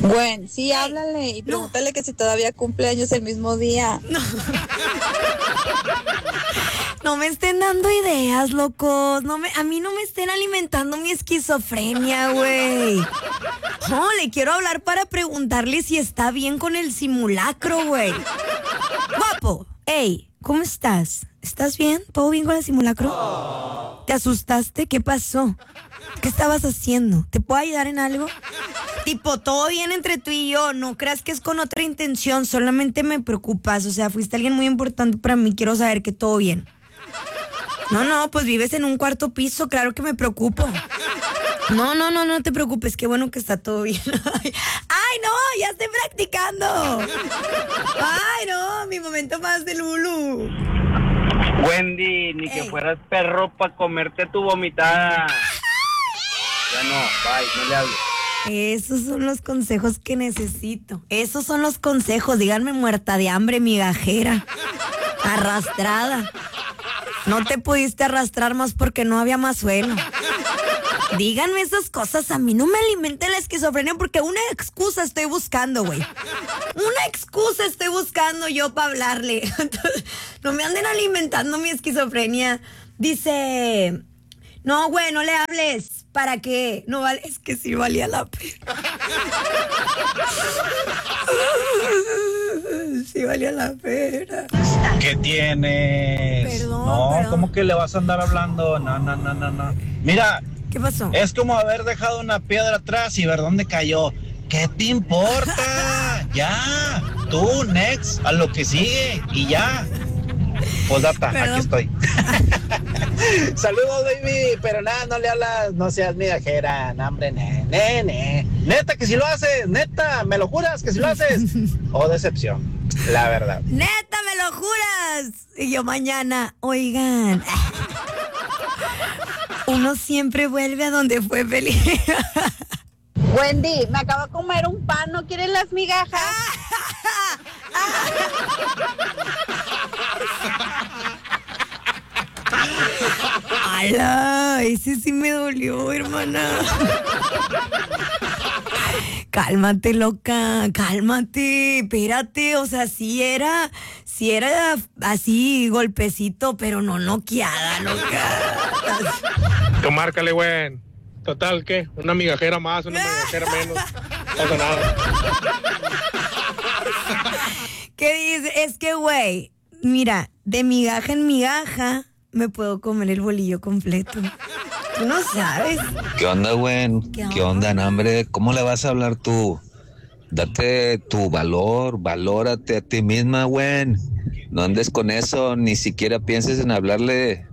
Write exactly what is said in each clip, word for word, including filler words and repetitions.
Bueno, sí, Ey, háblale y no. pregúntale que si todavía cumple años el mismo día. No me estén dando ideas, locos. No me, a mí no me estén alimentando mi esquizofrenia, güey. No, le quiero hablar para preguntarle si está bien con el simulacro, güey. Guapo, hey, ¿cómo estás? ¿Estás bien? ¿Todo bien con el simulacro? ¿Te asustaste? ¿Qué pasó? ¿Qué estabas haciendo? ¿Te puedo ayudar en algo? Tipo, todo bien entre tú y yo. No creas que es con otra intención. Solamente me preocupas. O sea, fuiste alguien muy importante para mí. Quiero saber que todo bien. No, no, pues vives en un cuarto piso. Claro que me preocupo. No, no, no, no te preocupes. Qué bueno que está todo bien. ¡Ay, no! ¡Ya estoy practicando! ¡Ay, no! Mi momento más de Lulu. Wendy, ni que Ey. fueras perro para comerte tu vomitada. Ya no, bye, no le hables. Esos son los consejos que necesito. Esos son los consejos. Díganme muerta de hambre, migajera. Arrastrada. No te pudiste arrastrar más porque no había más suelo. Díganme esas cosas. A mí no me alimenten la esquizofrenia porque una excusa estoy buscando, güey. Una excusa estoy buscando yo para hablarle. Entonces, no me anden alimentando mi esquizofrenia. Dice... No, güey, no le hables. ¿Para qué? No vale, es que sí valía la pena. Sí valía la pena. ¿Qué tienes? Perdón, no, perdón. ¿cómo que le vas a andar hablando? No, no, no, no, no. Mira, ¿Qué pasó? es como haber dejado una piedra atrás y ver dónde cayó. ¿Qué te importa? Ya, tú, next, a lo que sigue y ya. Posdata, Perdón. aquí estoy. Saludos, baby, pero nada, no le hablas, no seas migajera, no, hombre, ne, ne, ne. Neta que si lo haces, neta, ¿me lo juras que si lo haces? O decepción, la verdad. ¡Neta, me lo juras! Y yo mañana, oigan. Uno siempre vuelve a donde fue feliz. Wendy, me acabo de comer un pan, ¿no quieres las migajas? ¡Hala! Ese sí me dolió, hermana. Cálmate, loca, cálmate, espérate, o sea, sí era, sí era así, golpecito, pero no noqueada, loca. Tú márcale, güey. Total, ¿qué? Una migajera más, una migajera menos. No pasa nada. ¿Qué dice? Es que, güey, mira, de migaja en migaja me puedo comer el bolillo completo. Tú no sabes. ¿Qué onda, güey? ¿Qué ¿Qué onda, no, hombre? ¿Cómo le vas a hablar tú? Date tu valor, valórate a ti misma, güey. No andes con eso, ni siquiera pienses en hablarle.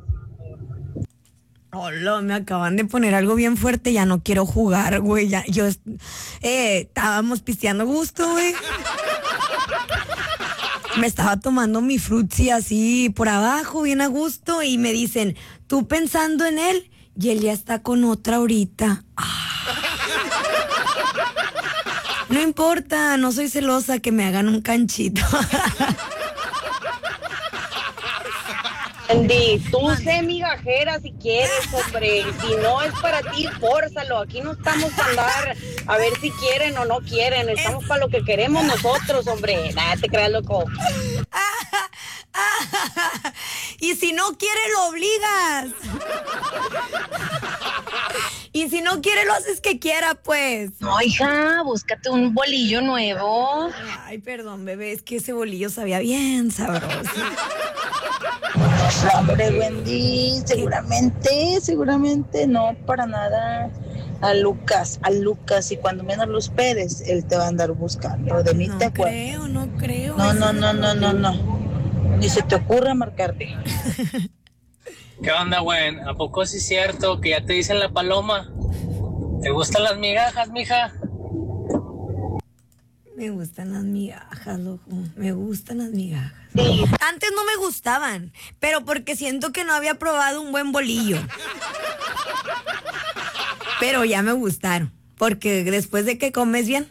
Hola, me acaban de poner algo bien fuerte, ya no quiero jugar, güey. Ya, yo, eh, estábamos pisteando gusto, güey. Me estaba tomando mi frutzi así por abajo, bien a gusto, y me dicen, tú pensando en él, y él ya está con otra ahorita. Ah. No importa, no soy celosa, que me hagan un canchito. Wendy, tú sé migajera si quieres, hombre. Si no es para ti, fórzalo. Aquí no estamos para andar a ver si quieren o no quieren. Estamos para lo que queremos nosotros, hombre. Nada, te creas, loco. Y si no quiere, lo obligas. Y si no quiere, lo haces que quiera, pues. No, hija, búscate un bolillo nuevo. Ay, perdón, bebé, es que ese bolillo sabía bien sabroso. No, hombre, Wendy, seguramente, seguramente no, para nada. A Lucas, a Lucas, y cuando menos lo esperes, él te va a andar buscando. De mí No te acuerdas. creo, no creo. No, Ese no, es no, el no, no, bolillo. no. Ni se te ocurra marcarte. ¿Qué onda, güey? ¿A poco sí es cierto que ya te dicen la paloma? ¿Te gustan las migajas, mija? Me gustan las migajas, loco. Me gustan las migajas. Antes no me gustaban, pero porque siento que no había probado un buen bolillo. Pero ya me gustaron, porque después de que comes bien,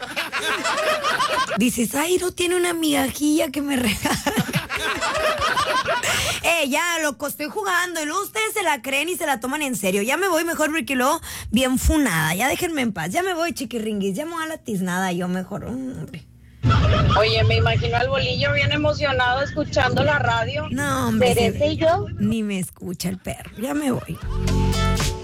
dices, ay, no tiene una migajilla que me regala. sé, ya, loco, estoy jugando y luego ustedes se la creen y se la toman en serio. Ya me voy mejor porque luego bien funada, ya déjenme en paz. Ya me voy, chiquiringuis, ya me voy a la tiznada yo mejor, hombre. Oye, me imagino al bolillo bien emocionado escuchando la radio. No, hombre. ¿Seré se- yo? Ni me escucha el perro, ya me voy.